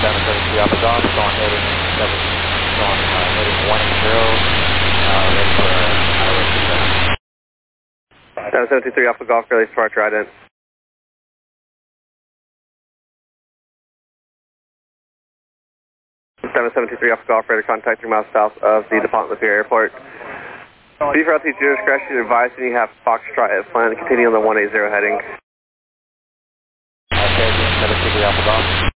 773 Alpha Golf, going heading 180, ready for 773 Alpha Golf, release departure, ident. 773 Alpha Golf, ready to contact 3 miles south of the DuPont Lithia Airport. Be for altitude 0 discretion, advise when you have Foxtrot at plan, continue on the 180 heading. Okay, 773 Alpha Golf.